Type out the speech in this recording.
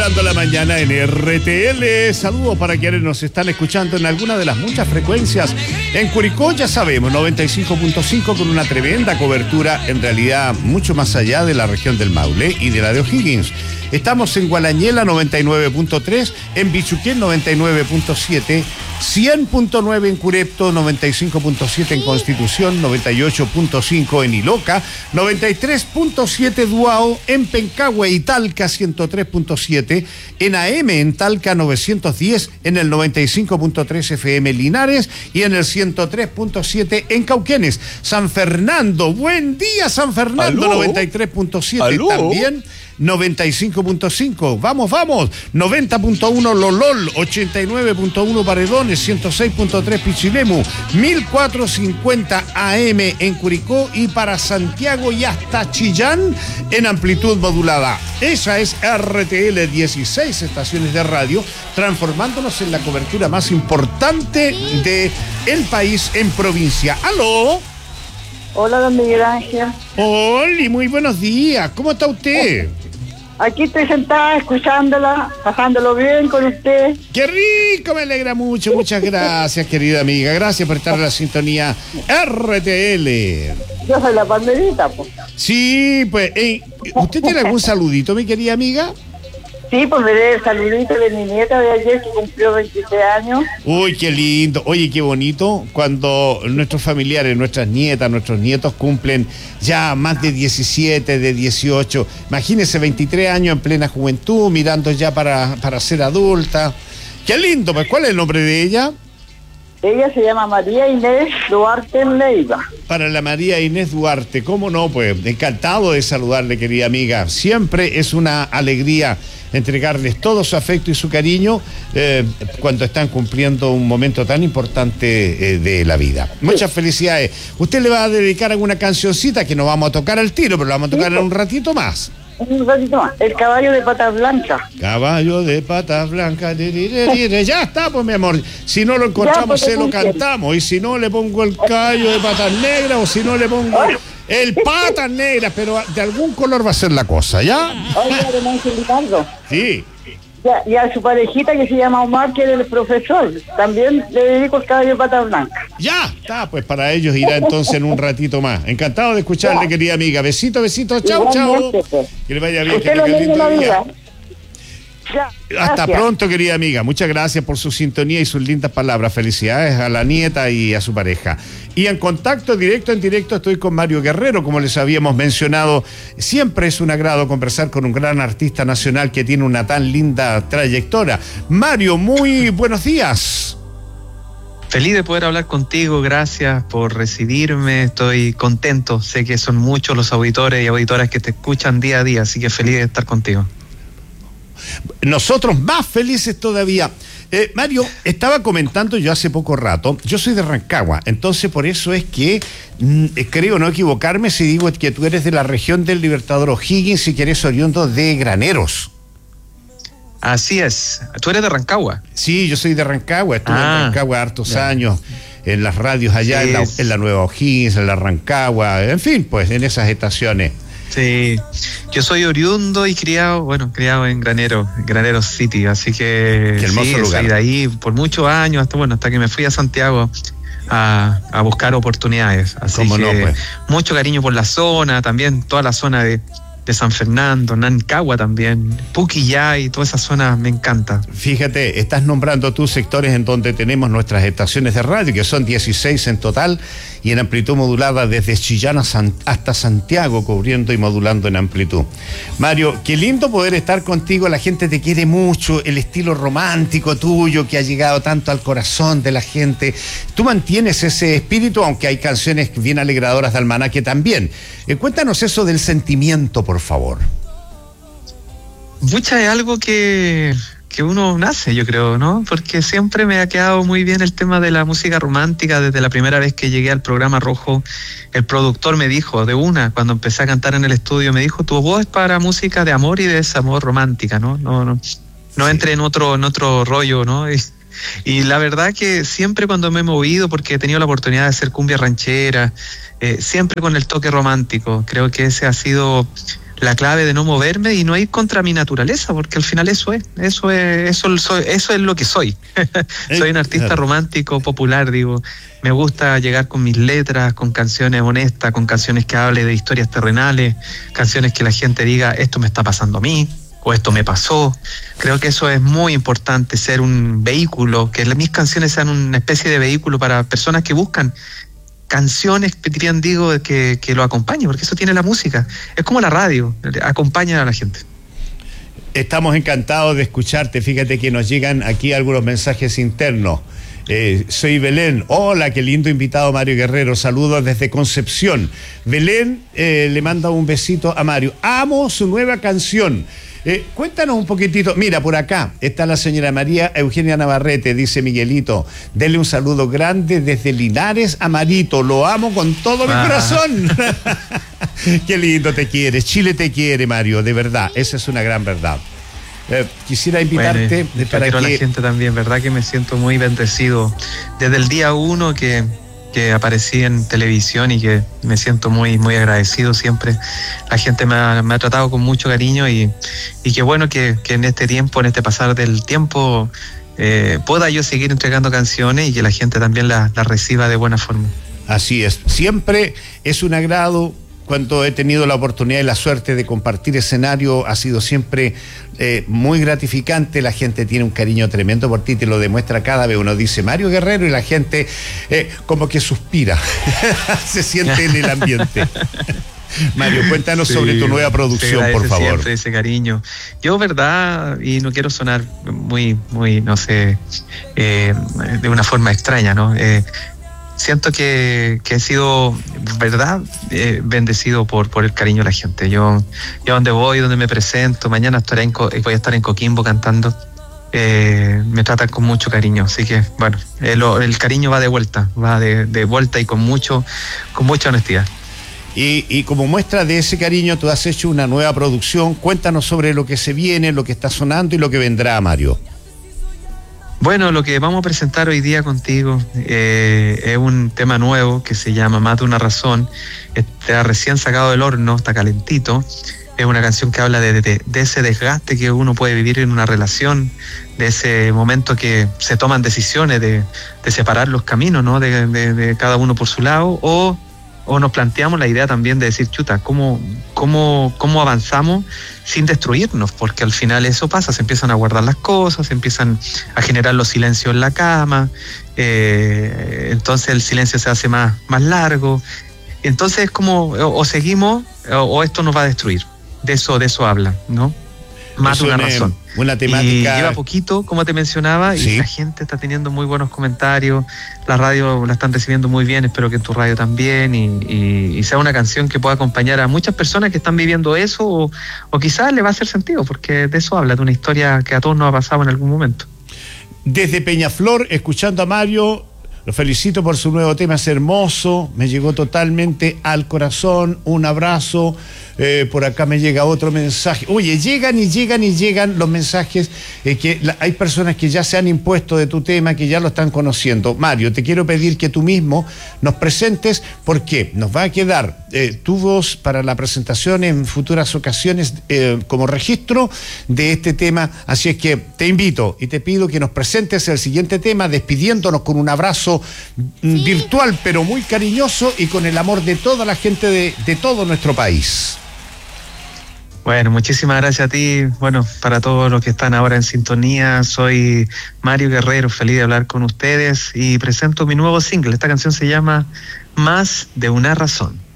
Dando la mañana en RTL. Saludos para quienes nos están escuchando en alguna de las muchas frecuencias. En Curicó, ya sabemos, 95.5 con una tremenda cobertura, en realidad mucho más allá de la región del Maule y de la de O'Higgins. Estamos en Gualañela 99.3, en Bichuquén 99.7, 100.9 en Curepto, 95.7 en Constitución, 98.5 en Iloca, 93.7 Duao, en Pencahue y Talca 103.7, en AM en Talca 910, en el 95.3 FM Linares y en el 103.7 en Cauquenes. San Fernando, buen día San Fernando, 93.7 también. 95.5, vamos, 90.1 Lolol, 89.1 Paredones, 106.3 Pichilemu, 1450 AM en Curicó y para Santiago y hasta Chillán en amplitud modulada. Esa es RTL, 16 estaciones de radio, transformándonos en la cobertura más importante del país en provincia. ¡Aló! Hola, don Miguel Ángel. Hola, muy buenos días. ¿Cómo está usted? Aquí estoy sentada, escuchándola, pasándolo bien con usted. ¡Qué rico! Me alegra mucho. Muchas gracias, querida amiga. Gracias por estar en la sintonía RTL. Yo soy la panderita, pues. Sí, pues, ¿usted tiene algún saludito, mi querida amiga? Sí, pues me dé el saludito de mi nieta de ayer que cumplió 23 años. Uy, qué lindo. Oye, qué bonito cuando nuestros familiares, nuestras nietas, nuestros nietos cumplen ya más de 17, de 18. Imagínese 23 años en plena juventud, mirando ya para ser adulta. Qué lindo. Pues, ¿cuál es el nombre de ella? Ella se llama María Inés Duarte Leiva. Para la María Inés Duarte, ¿cómo no? Pues encantado de saludarle, querida amiga. Siempre es una alegría entregarles todo su afecto y su cariño cuando están cumpliendo un momento tan importante de la vida. Muchas felicidades. ¿Usted le va a dedicar alguna cancioncita que no vamos a tocar al tiro, pero la vamos a tocar en un ratito más? Un ratito más. El caballo de patas blancas. Caballo de patas blancas. Ya está, pues mi amor. Si no lo encontramos, se lo cantamos. Y si no, le pongo el caballo de patas negras, o si no, le pongo el patas negras, pero de algún color va a ser la cosa, ¿ya? Oiga, don Ángel Ricardo. Sí. Y a su parejita que se llama Omar, que es el profesor, también le dedico el caballo de patas blancas. Ya está, pues para ellos irá entonces en un ratito más. Encantado de escucharle, ya, querida amiga. Besito, chau. Que le vaya bien, que tenga un lindo día. Ya, hasta pronto, querida amiga. Muchas gracias por su sintonía y sus lindas palabras. Felicidades a la nieta y a su pareja. Y en contacto directo, en directo, estoy con Mario Guerrero, como les habíamos mencionado. Siempre es un agrado conversar con un gran artista nacional que tiene una tan linda trayectoria. Mario, muy buenos días. Feliz de poder hablar contigo, gracias por recibirme, estoy contento. Sé que son muchos los auditores y auditoras que te escuchan día a día, así que feliz de estar contigo. Nosotros más felices todavía. Mario, estaba comentando yo hace poco rato, yo soy de Rancagua, entonces por eso es que creo no equivocarme si digo que tú eres de la región del Libertador O'Higgins y que eres oriundo de Graneros. Así es, ¿tú eres de Rancagua? Sí, yo soy de Rancagua, estuve en Rancagua hartos años, en las radios allá, sí, en la Nueva O'Higgins, en la Rancagua, en fin, pues en esas estaciones. Sí, yo soy oriundo y criado en Granero City, así que qué hermoso lugar. Soy de ahí por muchos años, hasta que me fui a Santiago a buscar oportunidades. Así que pues, mucho cariño por la zona, también toda la zona de San Fernando, Nancagua también, Puquillay, toda esa zona me encanta. Fíjate, estás nombrando tus sectores en donde tenemos nuestras estaciones de radio, que son 16 en total, y en amplitud modulada desde Chillán hasta Santiago, cubriendo y modulando en amplitud. Mario, qué lindo poder estar contigo, la gente te quiere mucho, el estilo romántico tuyo que ha llegado tanto al corazón de la gente. Tú mantienes ese espíritu, aunque hay canciones bien alegradoras de Almanaque también. Cuéntanos eso del sentimiento, por favor. Mucha es algo que uno nace, yo creo, ¿no? Porque siempre me ha quedado muy bien el tema de la música romántica. Desde la primera vez que llegué al programa Rojo, el productor me dijo, cuando empecé a cantar en el estudio, me dijo, tu voz es para música de amor y de desamor romántica, ¿no? No sí, entre en otro rollo, ¿no? Y la verdad que siempre cuando me he movido, porque he tenido la oportunidad de hacer cumbia ranchera, siempre con el toque romántico, creo que ese ha sido la clave de no moverme y no ir contra mi naturaleza, porque al final eso es lo que soy. Soy un artista romántico, popular, digo. Me gusta llegar con mis letras, con canciones honestas, con canciones que hablen de historias terrenales, canciones que la gente diga, esto me está pasando a mí, o esto me pasó. Creo que eso es muy importante, ser un vehículo, que mis canciones sean una especie de vehículo para personas que buscan canciones, digo, que lo acompañen, porque eso tiene la música. Es como la radio, acompaña a la gente. Estamos encantados de escucharte. Fíjate que nos llegan aquí algunos mensajes internos. Soy Belén. Hola, qué lindo invitado Mario Guerrero. Saludos desde Concepción. Belén le manda un besito a Mario. Amo su nueva canción. Cuéntanos un poquitito. Mira, por acá está la señora María Eugenia Navarrete, dice Miguelito. Dele un saludo grande desde Linares a Marito. Lo amo con todo mi corazón. Qué lindo te quieres. Chile te quiere, Mario, de verdad. Esa es una gran verdad. Quisiera invitarte para que... la gente también, verdad que me siento muy bendecido. Desde el día 1 que aparecí en televisión y que me siento muy, muy agradecido siempre. La gente me ha tratado con mucho cariño y qué bueno que en este tiempo, en este pasar del tiempo, pueda yo seguir entregando canciones y que la gente también las reciba de buena forma. Así es. Siempre es un agrado. Cuando he tenido la oportunidad y la suerte de compartir escenario, ha sido siempre muy gratificante. La gente tiene un cariño tremendo por ti, te lo demuestra cada vez. Uno dice Mario Guerrero y la gente como que suspira, se siente en el ambiente. Mario, cuéntanos sobre tu nueva producción, por favor. Siempre ese cariño. Yo, verdad, y no quiero sonar muy, no sé, de una forma extraña, ¿no? Siento que he sido, verdad, bendecido por el cariño de la gente. Yo donde voy, donde me presento, mañana voy a estar en Coquimbo cantando, me tratan con mucho cariño. Así que, bueno, el cariño va de vuelta y con mucha honestidad. Y como muestra de ese cariño, tú has hecho una nueva producción. Cuéntanos sobre lo que se viene, lo que está sonando y lo que vendrá, Mario. Bueno, lo que vamos a presentar hoy día contigo es un tema nuevo que se llama Más de una razón. Está recién sacado del horno, está calentito. Es una canción que habla de ese desgaste que uno puede vivir en una relación, de ese momento que se toman decisiones de separar los caminos, ¿no? De cada uno por su lado, o nos planteamos la idea también de decir, chuta, ¿cómo avanzamos sin destruirnos? Porque al final eso pasa, se empiezan a guardar las cosas, se empiezan a generar los silencios en la cama, entonces el silencio se hace más largo. Entonces es como, o seguimos o esto nos va a destruir. De eso habla, ¿no? Más de una razón. Una temática. Y lleva poquito, como te mencionaba, sí. Y la gente está teniendo muy buenos comentarios. La radio la están recibiendo muy bien, espero que en tu radio también. Y sea una canción que pueda acompañar a muchas personas que están viviendo eso, o quizás le va a hacer sentido, porque de eso habla, de una historia que a todos nos ha pasado en algún momento. Desde Peñaflor, escuchando a Mario, lo felicito por su nuevo tema, es hermoso, me llegó totalmente al corazón. Un abrazo. Por acá me llega otro mensaje. Oye, llegan los mensajes que hay personas que ya se han impuesto de tu tema, que ya lo están conociendo. Mario, te quiero pedir que tú mismo nos presentes, porque nos va a quedar tu voz para la presentación en futuras ocasiones como registro de este tema. Así es que te invito y te pido que nos presentes el siguiente tema, despidiéndonos con un abrazo virtual, pero muy cariñoso y con el amor de toda la gente de todo nuestro país. Bueno, muchísimas gracias a ti. Bueno, para todos los que están ahora en sintonía, soy Mario Guerrero, feliz de hablar con ustedes y presento mi nuevo single. Esta canción se llama Más de una razón.